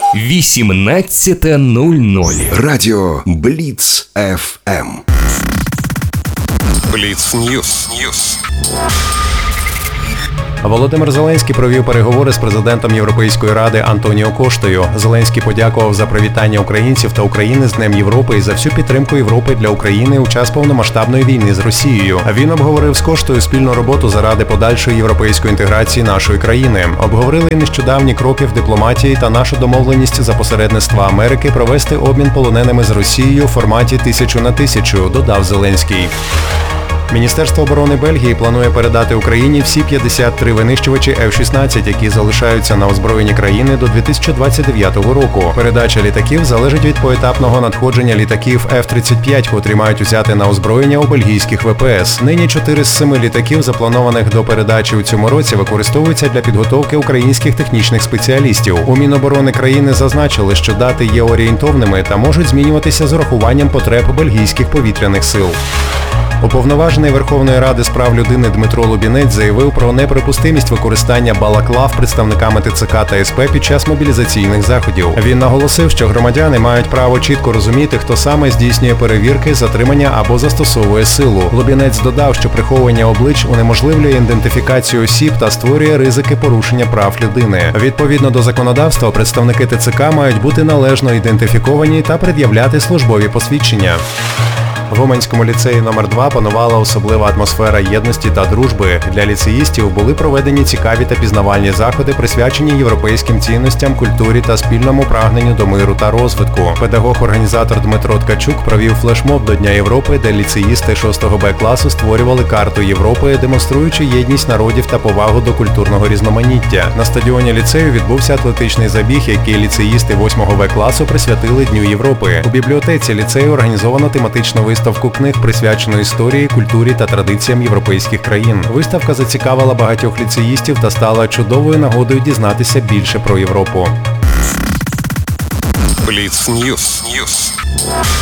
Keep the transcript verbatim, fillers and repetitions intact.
вісімнадцята нуль нуль. Радіо Бліц еф ем. Бліц Ньюс. Володимир Зеленський провів переговори з президентом Європейської ради Антоніо Коштою. Зеленський подякував за привітання українців та України з Днем Європи і за всю підтримку Європи для України у час повномасштабної війни з Росією. Він обговорив з Коштою спільну роботу заради подальшої європейської інтеграції нашої країни. Обговорили нещодавні кроки в дипломатії та нашу домовленість за посередництва Америки провести обмін полоненими з Росією у форматі тисячу на тисячу, додав Зеленський. Міністерство оборони Бельгії планує передати Україні всі п'ятдесят три винищувачі еф шістнадцять, які залишаються на озброєнні країни до дві тисячі двадцять дев'ятого року. Передача літаків залежить від поетапного надходження літаків еф тридцять п'ять, котрі мають взяти на озброєння у бельгійських ве пе ес. Нині чотири з семи літаків, запланованих до передачі у цьому році, використовуються для підготовки українських технічних спеціалістів. У Міноборони країни зазначили, що дати є орієнтовними та можуть змінюватися з урахуванням потреб бельгійських повітряних сил. Уповноважений Верховної Ради з прав людини Дмитро Лубінець заявив про неприпустимість використання балаклав представниками те це ка та ес пе під час мобілізаційних заходів. Він наголосив, що громадяни мають право чітко розуміти, хто саме здійснює перевірки, затримання або застосовує силу. Лубінець додав, що приховування облич унеможливлює ідентифікацію осіб та створює ризики порушення прав людини. Відповідно до законодавства, представники те це ка мають бути належно ідентифіковані та пред'являти службові посвідчення. В Уманському ліцеї номер два панувала особлива атмосфера єдності та дружби. Для ліцеїстів були проведені цікаві та пізнавальні заходи, присвячені європейським цінностям, культурі та спільному прагненню до миру та розвитку. Педагог-організатор Дмитро Ткачук провів флешмоб до Дня Європи, де ліцеїсти шостого Б класу створювали карту Європи, демонструючи єдність народів та повагу до культурного різноманіття. На стадіоні ліцею відбувся атлетичний забіг, який ліцеїсти восьмого Б класу присвятили Дню Європи. У бібліотеці ліцею організовано тематичну виставку Виставку книг, присвячену історії, культурі та традиціям європейських країн. Виставка зацікавила багатьох ліцеїстів та стала чудовою нагодою дізнатися більше про Європу. Бліц Ньюс.